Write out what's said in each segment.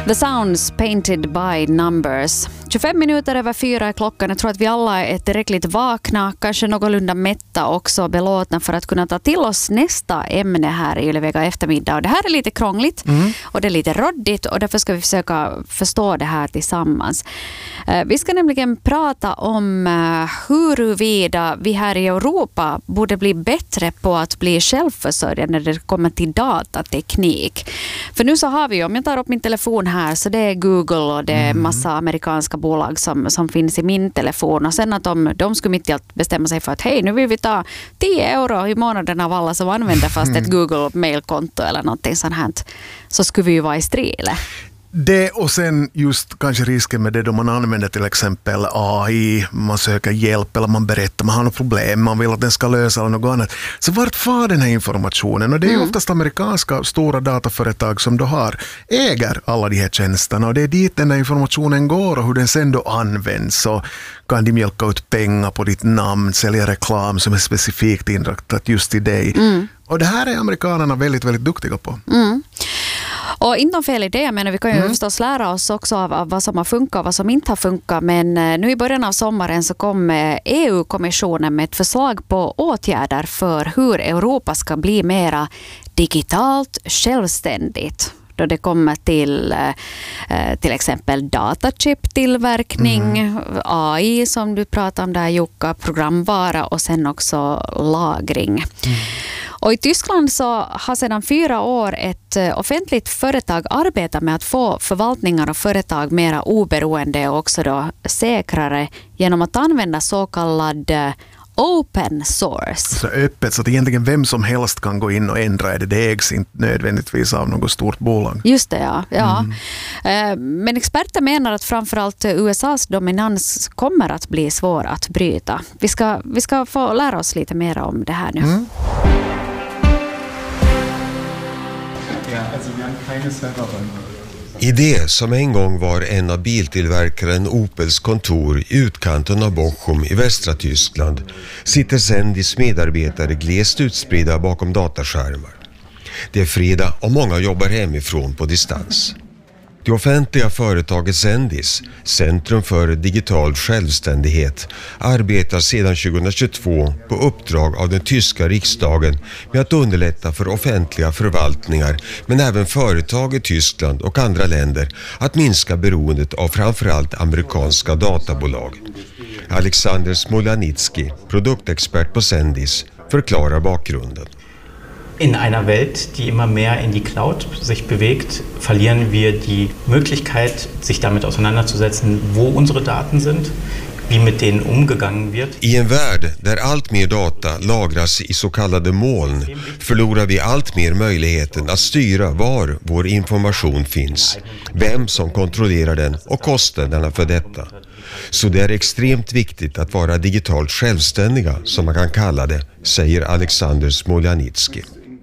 The Sounds Painted by Numbers. 25 minuter över 4 är klockan. Jag tror att vi alla är tillräckligt vakna, kanske någorlunda mätta också, belåtna för att kunna ta till oss nästa ämne här i Ylevega eftermiddag. Och det här är lite krångligt och det är lite råddigt och därför ska vi försöka förstå det här tillsammans. Vi ska nämligen prata om huruvida vi här i Europa borde bli bättre på att bli självförsörjande när det kommer till datateknik. För nu så har vi, om jag tar upp min telefon här, så det är Google och det är massa amerikanska bolag som finns i min telefon. Och sen att de skulle mitt i allt bestämma sig för att hej, nu vill vi ta 10 euro i månaden av alla som använder fast ett Google-mailkonto eller någonting sånt här, så skulle vi ju vara i strile. Det och sen just kanske risken med det då man använder till exempel AI, man söker hjälp eller man berättar, man har något problem, man vill att den ska lösa eller något annat. Så vart får den här informationen? Och det är ju oftast amerikanska stora dataföretag som då äger alla de här tjänsterna och det är dit den här informationen går och hur den sen då används. Så kan de mjölka ut pengar på ditt namn, sälja reklam som är specifikt inriktat just till dig. Och det här är amerikanerna väldigt, väldigt duktiga på. Och inte fel i det, jag menar vi kan ju förstås lära oss också av vad som har funkat och vad som inte har funkat, men nu i början av sommaren så kom EU-kommissionen med ett förslag på åtgärder för hur Europa ska bli mera digitalt självständigt. Då det kommer till exempel datachip-tillverkning, AI som du pratar om där Jukka, programvara och sen också lagring. Och i Tyskland så har sedan 4 år ett offentligt företag arbetat med att få förvaltningar och företag mera oberoende och också då säkrare genom att använda så kallad open source. Så öppet, så att egentligen vem som helst kan gå in och ändra det. Det ägs inte nödvändigtvis av något stort bolag. Just det, ja. Men experter menar att framförallt USAs dominans kommer att bli svår att bryta. Vi ska få lära oss lite mer om det här nu. I det som en gång var en av biltillverkaren Opels kontor i utkanten av Bochum i västra Tyskland sitter Sendis medarbetare glest utspridda bakom dataskärmar. Det är fredag och många jobbar hemifrån på distans. Det offentliga företaget Sendis, Centrum för digital självständighet, arbetar sedan 2022 på uppdrag av den tyska riksdagen med att underlätta för offentliga förvaltningar men även företag i Tyskland och andra länder att minska beroendet av framförallt amerikanska databolag. Alexander Smoljanitsky, produktexpert på Sendis, förklarar bakgrunden. In einer Welt, die immer mehr in die Cloud sich bewegt, verlieren wir die Möglichkeit, sich damit auseinanderzusetzen, wo unsere Daten sind, wie mit denen umgegangen wird. I en värld där allt mer data lagras i så kallade moln förlorar vi allt mer möjligheten att styra var vår information finns, vem som kontrollerar den och kostnaderna för detta. Så det är extremt viktigt att vara digitalt självständiga, som man kan kalla det, säger Alexander Smoljanitsky.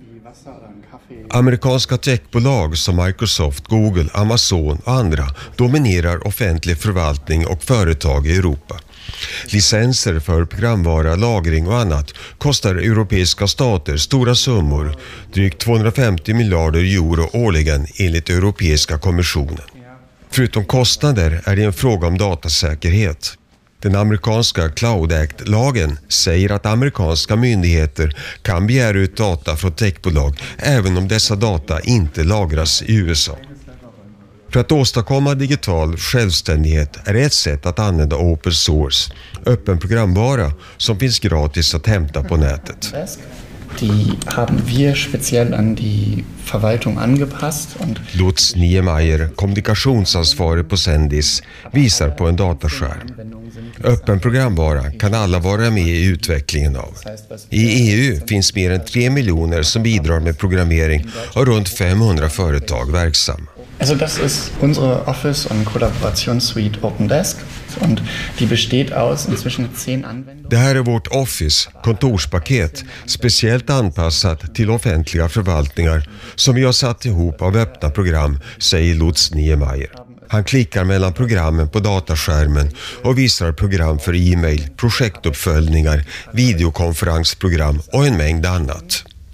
Amerikanska techbolag som Microsoft, Google, Amazon och andra dominerar offentlig förvaltning och företag i Europa. Licenser för programvara, lagring och annat kostar europeiska stater stora summor, drygt 250 miljarder euro årligen enligt Europeiska kommissionen. Förutom kostnader är det en fråga om datasäkerhet. Den amerikanska Cloud Act-lagen säger att amerikanska myndigheter kan begära ut data från techbolag även om dessa data inte lagras i USA. För att åstadkomma digital självständighet är ett sätt att använda open source, öppen programvara som finns gratis att hämta på nätet. Die haben wir speziell an die Verwaltung angepasst. Lutz Niemeyer, kommunikationsansvarig på Sendis, visar på en dataskärm. Öppen programvara kan alla vara med i utvecklingen av. I EU finns mer än 3 miljoner som bidrar med programmering och runt 500 företag verksamma. Also das ist unsere Office- und Kollaborationssuite OpenDesk und die besteht aus inzwischen 10 Anwendungen. Det här är vårt Office, kontorspaket, speciellt anpassat till offentliga förvaltningar som vi har satt ihop av öppna program, säger Lutz Niemeyer. Han klickar mellan programmen på dataskärmen och visar program för e-mail, projektuppföljningar, videokonferensprogram och en mängd annat.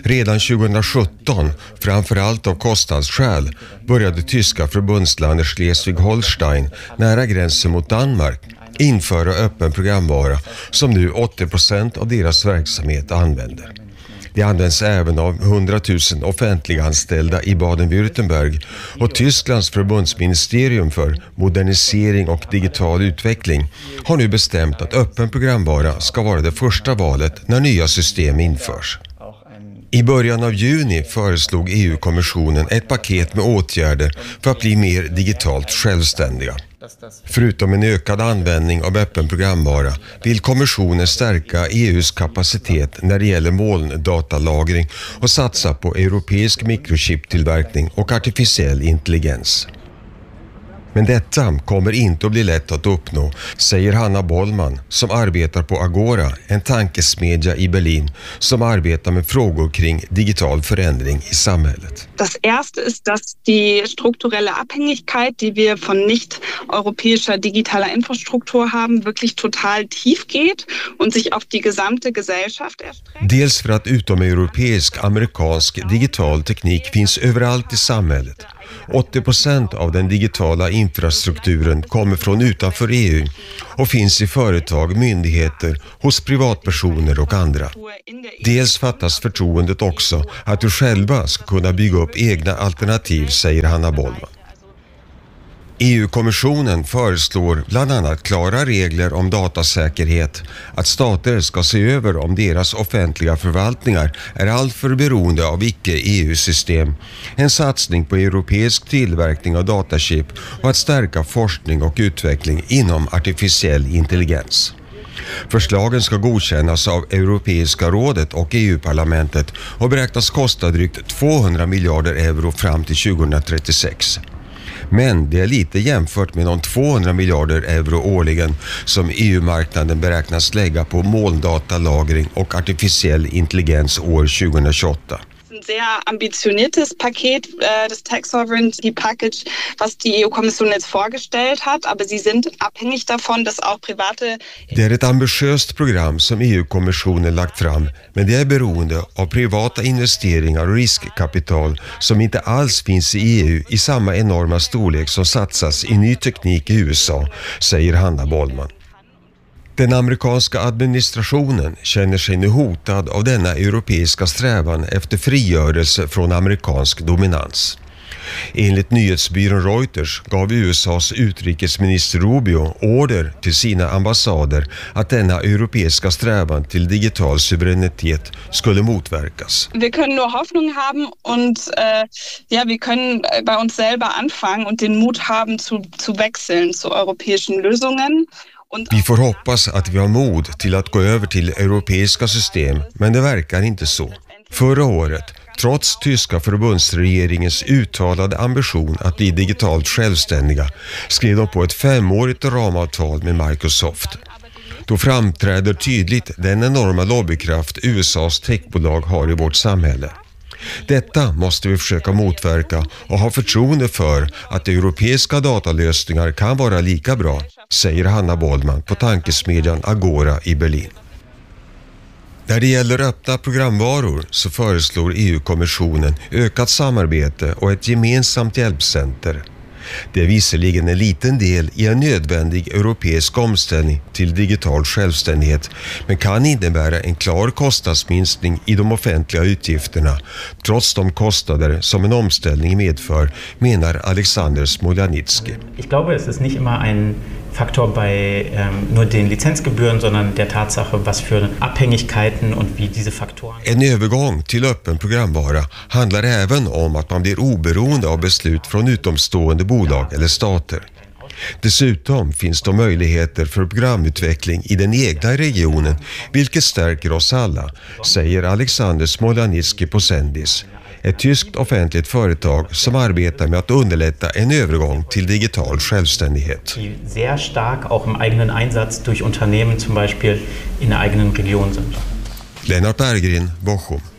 Redan 2017, framförallt av kostnadsskäl, började tyska förbundslandet Schleswig-Holstein, nära gränsen mot Danmark, införa öppen programvara som nu 80% av deras verksamhet använder. Det används även av 100 000 offentliga anställda i Baden-Württemberg, och Tysklands förbundsministerium för modernisering och digital utveckling har nu bestämt att öppen programvara ska vara det första valet när nya system införs. I början av juni föreslog EU-kommissionen ett paket med åtgärder för att bli mer digitalt självständiga. Förutom en ökad användning av öppen programvara vill kommissionen stärka EUs kapacitet när det gäller molndatalagring och satsa på europeisk mikrochiptillverkning och artificiell intelligens. Men detta kommer inte att bli lätt att uppnå, säger Hanna Bollman som arbetar på Agora, en tankesmedja i Berlin som arbetar med frågor kring digital förändring i samhället. Das erste ist, dass die strukturelle Abhängigkeit, die wir von nicht-europäischer digitaler Infrastruktur haben, wirklich total tief geht und sich auf die gesamte Gesellschaft erstreckt. Dels för att utomeuropeisk amerikansk digital teknik finns överallt i samhället. 80% av den digitala infrastrukturen kommer från utanför EU och finns i företag, myndigheter, hos privatpersoner och andra. Dels fattas förtroendet också att du själva ska kunna bygga upp egna alternativ, säger Hanna Bollman. EU-kommissionen föreslår bland annat klara regler om datasäkerhet, att stater ska se över om deras offentliga förvaltningar är alltför beroende av icke-EU-system, en satsning på europeisk tillverkning av datachip och att stärka forskning och utveckling inom artificiell intelligens. Förslagen ska godkännas av Europeiska rådet och EU-parlamentet och beräknas kosta drygt 200 miljarder euro fram till 2036. Men det är lite jämfört med de 200 miljarder euro årligen som EU-marknaden beräknas lägga på molndatalagring och artificiell intelligens år 2028. Ein sehr ambitioniertes Paket, das Tech Sovereignty Package, was die EU-Kommission jetzt vorgestellt hat, aber sie sind abhängig davon, dass auch private... Det är ett ambitiöst program som EU-kommissionen lagt fram, men det är beroende av privata investeringar och riskkapital som inte alls finns i EU i samma enorma storlek som satsas i ny teknik i USA, säger Hanna Bollman. Den amerikanska administrationen känner sig nu hotad av denna europeiska strävan efter frigörelse från amerikansk dominans. Enligt nyhetsbyrån Reuters gav USAs utrikesminister Rubio order till sina ambassader att denna europeiska strävan till digital suveränitet skulle motverkas. Wir können nur Hoffnung haben und wir können bei uns selber anfangen und den Mut haben zu wechseln zu europäischen Lösungen. Vi får hoppas att vi har mod till att gå över till europeiska system, men det verkar inte så. Förra året, trots tyska förbundsregeringens uttalade ambition att bli digitalt självständiga, skrev de på ett 5-årigt ramavtal med Microsoft. Då framträder tydligt den enorma lobbykraft USAs techbolag har i vårt samhälle. Detta måste vi försöka motverka och ha förtroende för att europeiska datalösningar kan vara lika bra, säger Hanna Bollman på tankesmedjan Agora i Berlin. När det gäller öppna programvaror så föreslår EU-kommissionen ökat samarbete och ett gemensamt hjälpcenter. Det är visserligen en liten del i en nödvändig europeisk omställning till digital självständighet, men kan innebära en klar kostnadsminskning i de offentliga utgifterna, trots de kostnader som en omställning medför, menar Alexander Smoljanitsky. Ich glaube, es ist nicht immer ein Faktor bei nur den Lizenzgebühren, sondern der Tatsache, was für Abhängigkeiten und wie diese Faktoren... En övergång till öppen programvara handlar även om att man blir oberoende av beslut från utomstående bolag eller stater. Dessutom finns det möjligheter för programutveckling i den egna regionen, vilket stärker oss alla, säger Alexander Smoljanitsky på Sendis, ett tyskt offentligt företag som arbetar med att underlätta en övergång till digital självständighet. Die sehr stark auch im eigenen Einsatz durch Unternehmen zum Beispiel in der eigenen Region sind. Lennart Berggren, Bochum.